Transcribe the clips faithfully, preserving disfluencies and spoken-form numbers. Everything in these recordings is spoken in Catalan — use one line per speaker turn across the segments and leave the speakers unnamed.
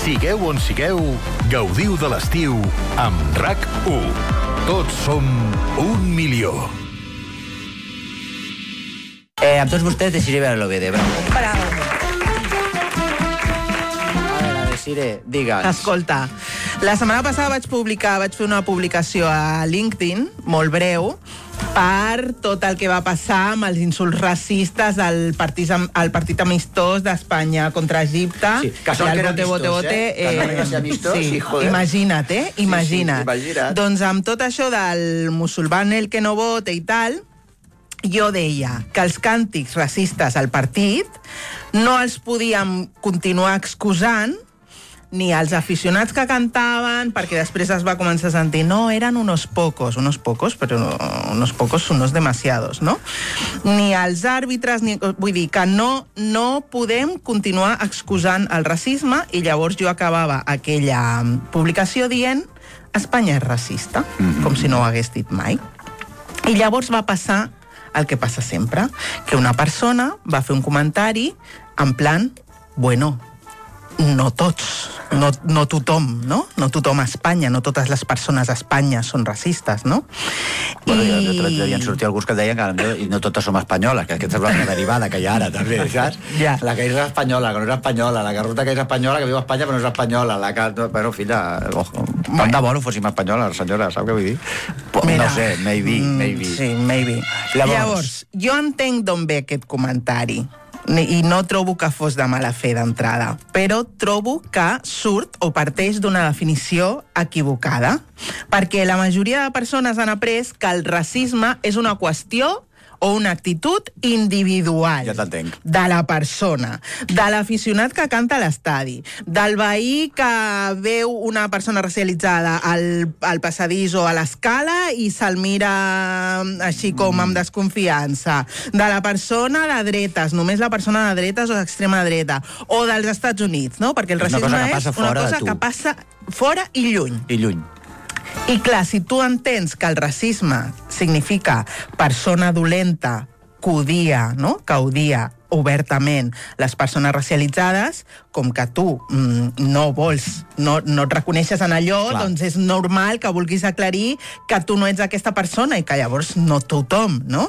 Sigueu on sigueu, gaudiu de l'estiu amb RAC u. Tots som un milió.
Eh, amb tots vostès deixaré veure l'O B D.
Bravo.
A veure, Desiré, digue'ns.
Escolta, la setmana passada vaig publicar, vaig fer una publicació a LinkedIn, molt breu, per tot el que va passar amb els insults racistes al partit, al partit amistós d'Espanya contra Egipte.
Sí, que són que eren
bote,
amistós,
bote,
eh? Que no eren eh, amistós, sí, sí, joder.
Imagina't, eh? Imagina't.
Sí, sí, imagina't.
Doncs amb tot això del musulmán el que no vote i tal, jo deia que els càntics racistes al partit no els podíem continuar excusant ni als aficionats que cantaven, perquè després es va començar a sentir, no, eren unos pocos, unos pocos, però unos pocos son unos demasiados, no? Ni als àrbitres, ni, vull dir que no, no podem continuar excusant el racisme, i llavors jo acabava aquella publicació dient Espanya és racista, mm-hmm. com si no ho hagués dit mai. I llavors va passar el que passa sempre, que una persona va fer un comentari en plan, bueno, no tots, no, no tothom, no? No tothom a Espanya, no totes les persones a Espanya són racistes, no?
Bueno, I... ja devien sortir alguns que deien que no, i no totes som espanyoles, que aquesta és una derivada que hi ha ara, també, saps?
Ja.
La que és espanyola, que no és espanyola, la que resulta que és espanyola, que viu a Espanya però no és espanyola, la que... Bueno, filla, ojo, tant de bo no fóssim espanyoles, senyora, saps què vull dir?
Mira,
no sé, maybe, maybe.
Sí, maybe.
Llavors,
Llavors jo entenc d'on ve aquest comentari, i no trobo que fos de mala fe d'entrada, però trobo que surt o parteix d'una definició equivocada, perquè la majoria de persones han après que el racisme és una qüestió o una actitud individual
ja t'entenc.
de la persona, de l'aficionat que canta a l'estadi, del veí que veu una persona racialitzada al, al passadís o a l'escala i se'l mira així com amb desconfiança, de la persona de dretes, només la persona de dretes o d'extrema dreta, o dels Estats Units, no? Perquè el racisme
una cosa que
és
passa
una
fora
cosa
de tu.
que passa fora i lluny.
I lluny.
I clar, si tu entens que el racisme significa persona dolenta, que odia, no? que odia obertament les persones racialitzades, com que tu mm, no vols, no, no et reconeixes en allò,
clar.
Doncs és normal que vulguis aclarir que tu no ets aquesta persona i que llavors no tothom, no?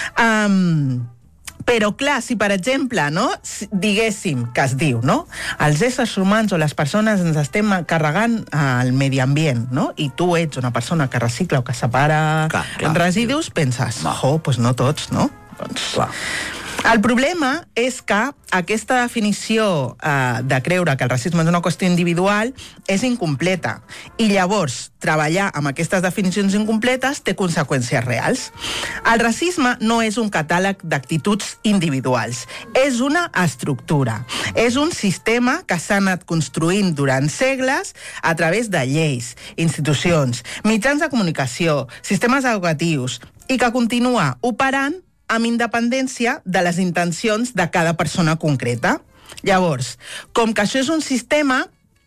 Um, Però, clar, si, per exemple, no, diguéssim que es diu, no, els éssers humans o les persones ens estem carregant el medi ambient, no, i tu ets una persona que recicla o que separa clar, clar, residus, penses, no. oh, doncs no tots, no? Doncs, clar. El problema és que aquesta definició eh, de creure que el racisme és una qüestió individual és incompleta. I llavors, treballar amb aquestes definicions incompletes té conseqüències reals. El racisme no és un catàleg d'actituds individuals, és una estructura. És un sistema que s'ha anat construint durant segles a través de lleis, institucions, mitjans de comunicació, sistemes educatius, i que continua operant amb independència de les intencions de cada persona concreta. Llavors, com que això és un sistema,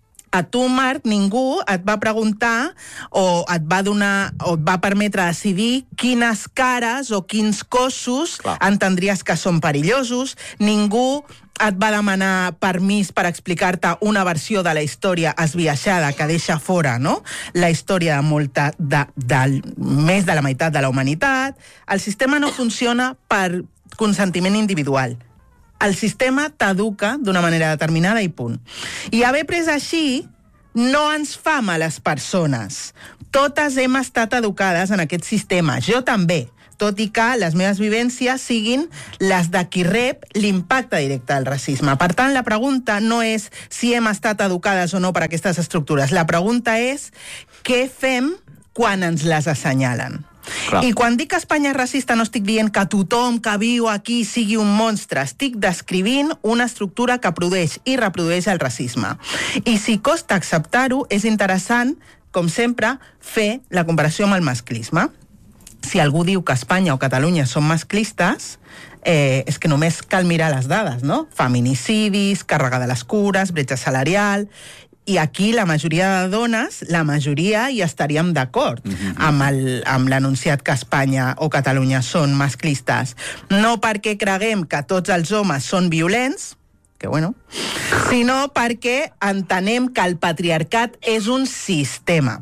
a tu, Marc, ningú et va preguntar o et va donar o et va permetre decidir quines cares o quins cossos Clar. entendries que són perillosos. Ningú et va demanar permís per explicar-te una versió de la història esbiaixada que deixa fora, no?, la història de molta, de, de, més de la meitat de la humanitat. El sistema no funciona per consentiment individual. El sistema t'educa d'una manera determinada i punt. I haver pres així no ens fa males persones. Totes hem estat educades en aquest sistema, jo també, tot i que les meves vivències siguin les de qui rep l'impacte directe del racisme. Per tant, la pregunta no és si hem estat educades o no per aquestes estructures. La pregunta és què fem quan ens les assenyalen. Clar. I quan dic que Espanya és racista no estic dient que tothom que viu aquí sigui un monstre, estic descrivint una estructura que produeix i reprodueix el racisme. I si costa acceptar-ho, és interessant, com sempre, fer la comparació amb el masclisme. Si algú diu que Espanya o Catalunya són masclistes, eh, és que només cal mirar les dades, no? Feminicidis, càrrega de les cures, bretxa salarial... I aquí la majoria de dones, la majoria hi estaríem d'acord mm-hmm. amb, el, amb l'anunciat que Espanya o Catalunya són masclistes. No perquè creguem que tots els homes són violents, que bueno, sinó perquè entenem que el patriarcat és un sistema.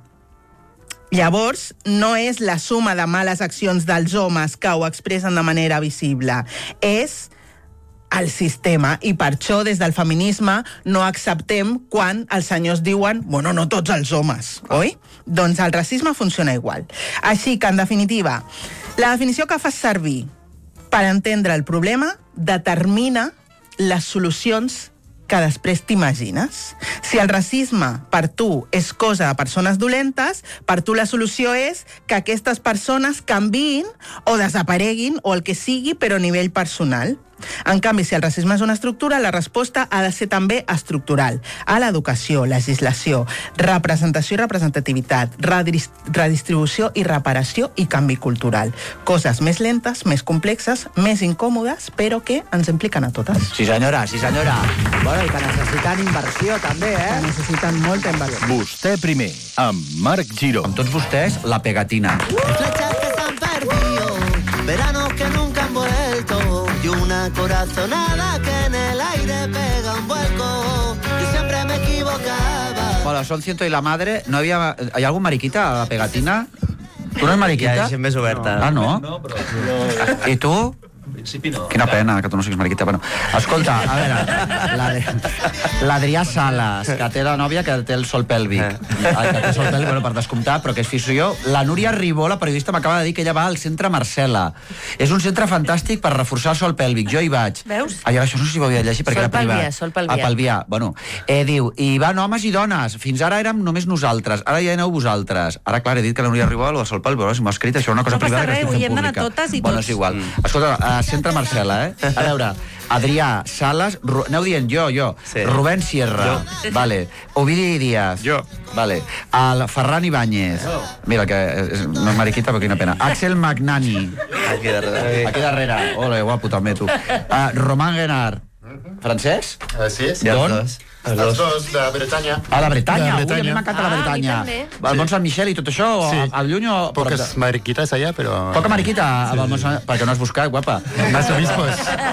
Llavors, no és la suma de males accions dels homes que ho expressen de manera visible, és el sistema, i per això des del feminisme no acceptem quan els senyors diuen, bueno, no tots els homes, oi? Doncs el racisme funciona igual. Així que, en definitiva, la definició que fas servir per entendre el problema determina les solucions que després t'imagines. Si el racisme per tu és cosa de persones dolentes, per tu la solució és que aquestes persones canviïn o desapareguin o el que sigui, però a nivell personal. En canvi, si el racisme és una estructura, la resposta ha de ser també estructural. A l'educació, legislació, representació i representativitat, redistribució i reparació i canvi cultural. Coses més lentes, més complexes, més incòmodes, però que ens impliquen a totes.
Sí, senyora, sí, senyora. Bueno, i que necessiten inversió, també, eh?
Que necessiten molta inversió.
Vostè primer, amb Marc Giró.
Amb tots vostès, la pegatina.
Flechas que se han perdido, veranos que nunca han vuelto, y una corazonada que en el aire pega un vuelco, y siempre me equivocaba.
Hola, son Ciento y la madre. No havia... Hi ha algun mariquita a la pegatina? Tu no ets mariquita?
Hi ha gent més oberta.
Ah, no?
No, però... però...
I tu?
En principi no.
Quina pena que tu no siguis mariquita. Bueno, escolta, a veure, l'Adrià Sales, que té la nòvia que té el sol pèlvic. Eh. Que té sol pèlvic, bueno, per descomptar, però que és fisso jo. La Núria Ribó, la periodista, m'acaba de dir que ella va al centre Marcela. És un centre fantàstic per reforçar el sol pèlvic. Jo hi vaig.
Veus?
Ah, això no sé si ho havia llegit perquè
Sol
era privat.
pelvià, sol pelvià.
Ah, pelvià. Bueno, eh, diu, i van homes i dones. Fins ara érem només nosaltres. Ara ja aneu vosaltres. Ara, clar, he dit que la Núria Ribó, el sol pèlvic, però si m'ho ha escrit, això és una cosa
No passa
privada que
res,
estic fent
hi hem d'anar
pública.
totes i
Bueno,
tots.
és igual. Escolta, a centre Marcela, eh? A veure, Adrià Sales, Ru... aneu dient jo, jo.
Sí.
Rubén Sierra, vale. Ovidi Díaz,
Jo.
vale. El Ferran Ibáñez, mira, que és, no és mariquita, però quina pena. Axel Magnani,
Aquí darrere.
aquí darrere. Ole, guapo, també, tu. Uh, Roman Guenard. Francesc?
Así es.
Ja els
D'on?
dos. Els
Els
dos.
dos de Bretanya.
A la Bretanya,
De
ui, a
Bretanya.
mi m'encanta la
Ah, a mi
Bretanya.
també.
El Mont Sant Michel i tot això,
Sí.
al, al lluny o...
Pocas mariquitas allá, pero...
Poca mariquita, sí, al Mont Sant... perquè no has buscat, guapa.
Más obispos.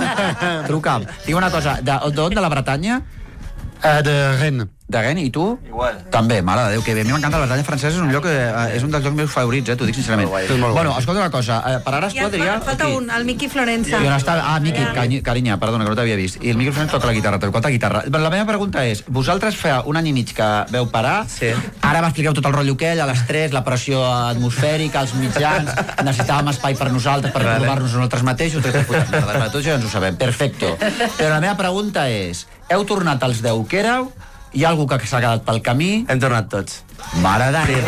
Truca'm. Digue una cosa, de- d'on, de la Bretanya?
Ah, de Rennes.
De Rennes, i tu?
Igual.
També, mare de Déu, que bé. A mi m'encanta la Bretanya francesa, és un lloc, eh, és un dels llocs meus favorits, eh, t'ho dic sincerament.
Molt guai.
És molt guai.
Bueno, escolta una cosa, eh, parares tu,
Ja,
Adrià?
falta
aquí?
un, el Miqui Florença.
I on està? Ah, Miqui, cari- carinya, perdona, que no t'havia vist. I el Miqui Florenç toca la guitarra, toca la guitarra. Però la meva pregunta és, vosaltres fa un any i mig que veu parar,
Sí.
ara m'expliqueu tot el rotllo aquell, a l'estrès, la pressió atmosfèrica, els mitjans, necessitàvem espai per nosaltres, per
Vale.
trobar-nos nosaltres mateixos, tot això, tot això ja ens ho sabem, perfecto. Però la meva pregunta és, heu tornat als deu que éreu? Hi ha algú que s'ha quedat pel camí?
Hem tornat tots.
Mare de Déu.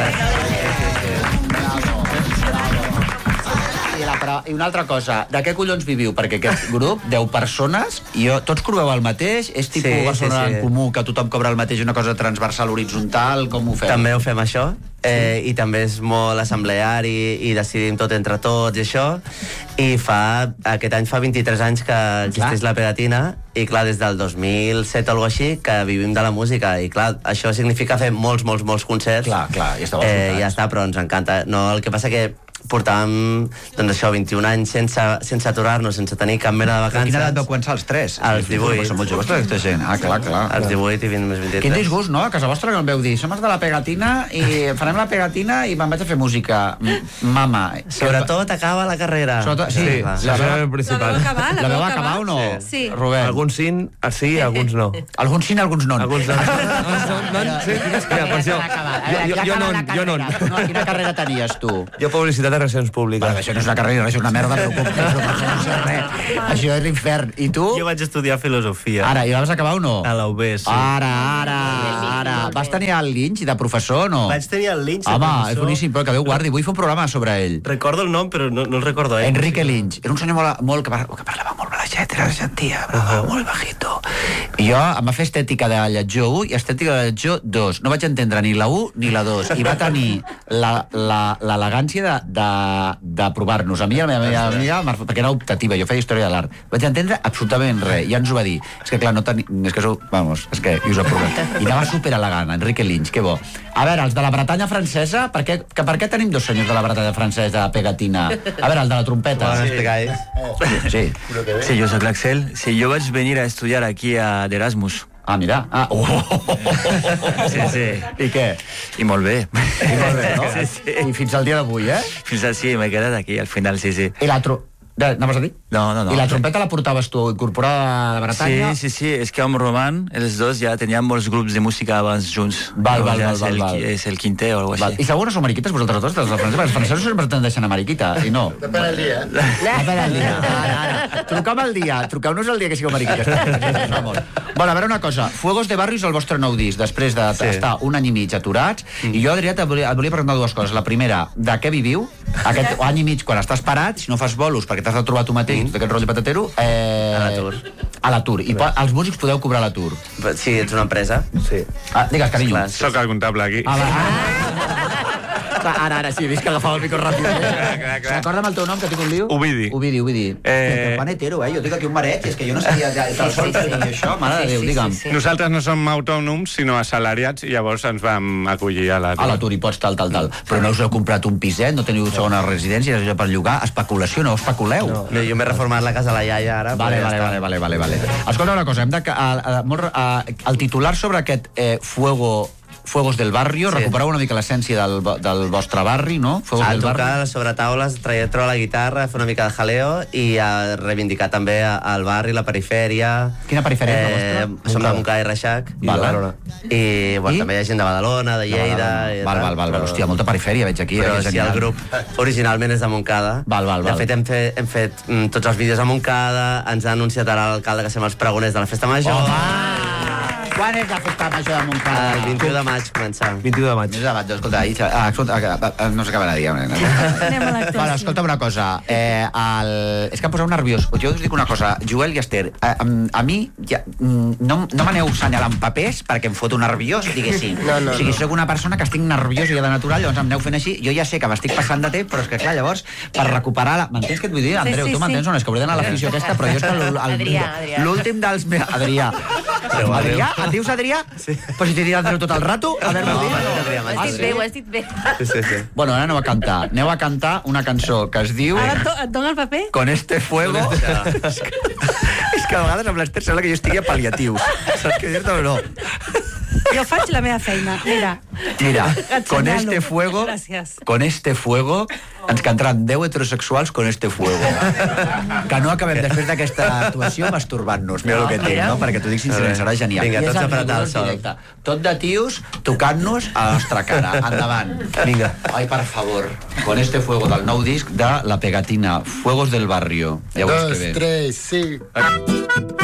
I, la, pra- I una altra cosa, de què collons viviu? Perquè aquest grup, deu persones, i jo, tots cobreu el mateix? És tipus
Sí, sí,
Barcelona
sí.
en comú, que tothom cobra el mateix, una cosa transversal, horitzontal, com ho feu?
També ho fem això, eh, i també és molt assembleari i decidim tot entre tots i això, i fa, aquest any fa vint-i-tres anys que existeix la pegatina, i clar, des del dos mil set o alguna així, que vivim de la música, i clar, això significa fer molts, molts, molts concerts.
Clar, clar, i esteu
eh,
escoltats.
Ja està, però ens encanta. No, el que passa que portàvem, doncs això, vint-i-un anys sense, sense aturar-nos, sense tenir cap mena de
A
vacances.
quina edat vau començar els tres?
Als divuit.
Són molt joves, tota aquesta gent. Ah, clar, clar.
Als divuit i vint més vint-i-tres.
Quin disgust, no? A casa vostra que em veu dir, som els de la pegatina i farem la pegatina i me'n vaig a fer música. M- Mama.
Sobretot acaba la carrera.
Sobretot, sí,
Sí,
la,
clar.
la,
Això és el
La
principal.
veu acabar, la,
la
veu
veu acabar o no?
Sí.
Rubén.
Alguns sí, ah, sí, alguns no.
Alguns sí, alguns no.
Alguns no. Alguns no, no, sí, mira, per això. Jo, jo, jo no, jo no.
no. Quina carrera tenies, tu?
Jo publicitat de relacions públiques.
Bueno, això no és una carrera, això és una merda, però com això no sé res. Això és l'infern. I tu?
Jo vaig estudiar filosofia.
Ara, i la vas acabar o no?
A la U B, sí.
Ara, ara, ara. Vas tenir el Lynch de professor o no?
Vaig tenir el Lynch de
Home,
professor.
és boníssim, però que Déu guardi. Vull fer un programa sobre ell.
Recordo el nom, però no, no el recordo, eh?
Enrique Lynch. Era un senyor molt, molt que, par- que parlava molt baixet, era argentia, parlava molt bajito. I jo em va fer estètica de lletjó u i estètica de lletjó dos. No vaig entendre ni la u ni la dos. I va tenir la- la- l'elegància de, de, de provar-nos. A mi i a la meva amiga, perquè era optativa, jo feia història de l'art. Vaig entendre absolutament res. I ja ens ho va dir. És que clar, no teni... És que sou... Vamos, és que i us ho aprovem. I anava superelegant, Enrique Lynch, que bo. A veure, els de la Bretanya francesa, per què, que per què tenim dos senyors de la Bretanya francesa pegatina? A veure, el de la trompeta.
Poden explicar ells?
Sí, sí, jo
Jo soc l'Axel. Sí, jo vaig venir a estudiar aquí a d'Erasmus.
Ah, mira. Ah, oh.
Sí, sí.
I què?
I molt bé.
I molt bé, no?
Sí, sí.
I fins al dia d'avui, eh?
Fins al sí, m'he quedat aquí, al final, sí, sí.
I l'altre... Anaves a dir?
No, no, no.
I la trompeta la portaves tu, incorporada de Bretanya?
Sí, sí, sí, és que amb Roman, els dos ja teníem molts grups de música abans junts.
Val, val,
ja
val, val,
el,
val.
És el quinté o alguna cosa així.
I segur no sou mariquites vosaltres dos, dels francesos? Els francesos sempre tendeixen a mariquita, i no.
Depèn del dia.
Depèn del dia. Ara, ara. Truqueu el dia, truqueu-nos el dia que sigueu mariquites. Bueno, a veure una cosa, Fuegos de Barrio és el vostre nou disc, després d'estar sí. un any i mig aturats, mm. i jo, Adrià, et volia, et volia preguntar dues coses. La primera, de què viviu? Aquest any i mig, quan estàs parat, si no fas bolos perquè t'has de trobar tu mateix, mm. d'aquest rotllo patatero, eh...
a l'atur.
A l'atur. I po- els músics podeu cobrar l'atur.
Sí, ets una empresa.
Sí.
Ah, digues, carinyo.
Soc el comptable aquí.
Ah, va. Ah. Ara, ara, sí, he vist que agafava el micro ràpid. Eh? Recorda'm el teu nom, que tinc un lío.
Ovidi.
Ovidi, Ovidi.
Eh...
Fan hetero, eh? Jo tinc aquí un mareig, és que jo no sabia ja, tal sí, sí, sí. això, mare de Déu, digue'm.
Sí, sí. Nosaltres no som autònoms, sinó assalariats, i llavors ens vam acollir a l'atur.
A l'atur i pots tal, tal, tal. Però no us heu comprat un piset, no teniu segona residència, és per llogar, especulació, no especuleu.
No. No, jo m'he reformat la casa a la iaia ara.
Vale, vale, vale, vale, vale, vale. Escolta una cosa, hem de... A, a, molt, a, el titular sobre aquest eh, Fuego... Fuegos del Barrio, sí. Recupereu una mica l'essència del, del vostre barri, no? Fuegos
a
del
tocar
barri.
les sobretaules, traure la guitarra, fer una mica de jaleo i a reivindicar també el barri, la perifèria.
Quina perifèria és la
eh,
vostra?
Som de Montcada i Reixac.
I vale.
I, bueno,
I?
també hi ha gent de Badalona, de Lleida...
De val, val, val, val. Hòstia, molta perifèria veig aquí.
Però
eh,
si el grup originalment és de Montcada.
Val, val, val.
De fet, hem fet, hem fet mm, tots els vídeos a Montcada, ens ha anunciat ara l'alcalde que som els pregoners de la festa major.
Home! Quan és la festa major de Montcada?
El vint-i-u de maig començar.
vint-i-u de maig.
vint-i-u de maig, escolta, ahir, ah, escolta, ah, no s'acaba de dir.
Anem a l'actuació.
Bueno, escolta'm una cosa, eh, el... és que em poseu nerviós. Jo us dic una cosa, Joel i Esther, a, a, a mi ja, no, no m'aneu assenyalant papers perquè em foto nerviós, diguéssim.
No, no,
o sigui,
no.
soc una persona que estic nerviós i ja de natural, llavors em aneu fent així, jo ja sé que m'estic passant de temps, però és que clar, llavors, per recuperar la... M'entens què et vull dir, Andreu?
sí,
Tu m'entens
sí.
on és? Que obliden a l'afició aquesta, però jo és que l'ul- el-
Adrià, Adrià.
l'últim dels... me- Adrià. Adrià? Et dius Adrià? Sí. Però si t'he dit Andreu tot el rato, a veure,
No,
no,
m'has dit Adrià, m'has
Ho has
dit
dit bé, ho has dit bé.
Sí, sí, sí.
Bueno, ara aneu a cantar. Aneu a cantar una cançó que es diu...
Ara et do- et dona el paper?
Con este fuego... és, que, és que a vegades amb l'Ester sembla que jo estigui a pal·liatius. Saps què dir-te o no?
Jo faig la meva feina, mira.
Mira,
Et
con
senyalo.
este fuego...
Gràcies.
Con este fuego... Ens cantaran deu heterosexuals con este fuego. Que no acabem després d'aquesta actuació masturbant-nos. Mira el que tinc, no? Perquè t'ho dic sincerament, serà genial.
Vinga,
I és
tots
en
a apretar el
rigor
sol.
directe. Tot de tios tocant-nos a la nostra cara. Endavant.
Vinga.
Ai, per favor. Con este fuego del nou disc de La Pegatina, Fuegos del Barrio. Ja ho veus
Dos,
que bé.
tres, sí.